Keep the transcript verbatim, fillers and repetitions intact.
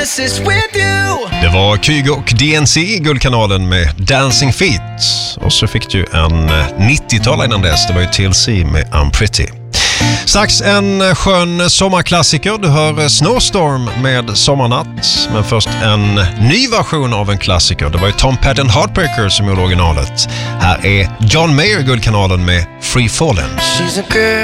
promises with you. Det var Kygo och D N C i Guldkanalen med Dancing Feet. Och så fick du en nittiotal innan dess. Det var ju T L C med I'm Pretty. Strax en skön sommarklassiker. Du hör Snowstorm med Sommarnatt. Men först en ny version av en klassiker. Det var ju Tom Petty and Heartbreakers som gjorde originalet. Här är John Mayer i Guldkanalen med Free Fallen. She's a girl